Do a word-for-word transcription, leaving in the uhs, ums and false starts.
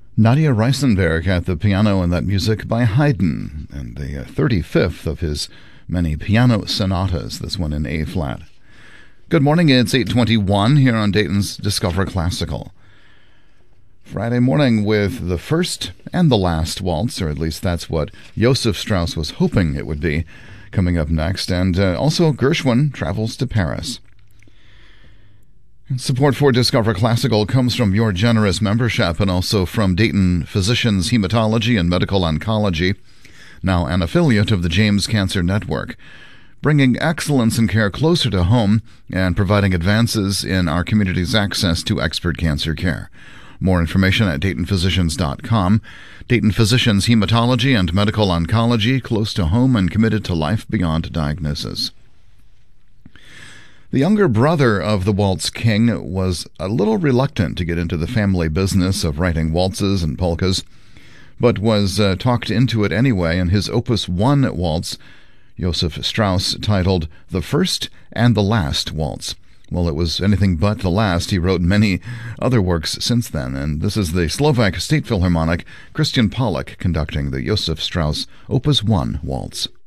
Nadia Reisenberg at the piano, and that music by Haydn, and the thirty-fifth of his many piano sonatas, this one in A-flat. Good morning, it's eight twenty-one here on Dayton's Discover Classical. Friday morning with the first and the last waltz, or at least that's what Joseph Strauss was hoping it would be, coming up next, and uh, also Gershwin travels to Paris. Support for Discover Classical comes from your generous membership and also from Dayton Physicians Hematology and Medical Oncology, now an affiliate of the James Cancer Network, bringing excellence in care closer to home and providing advances in our community's access to expert cancer care. More information at dayton physicians dot com. Dayton Physicians Hematology and Medical Oncology, close to home and committed to life beyond diagnosis. The younger brother of the waltz king was a little reluctant to get into the family business of writing waltzes and polkas, but was uh, talked into it anyway in his Opus one waltz, Joseph Strauss, titled The First and the Last Waltz. Well, it was anything but the last. He wrote many other works since then, and this is the Slovak State Philharmonic, Christian Pollack, conducting the Joseph Strauss Opus one waltz.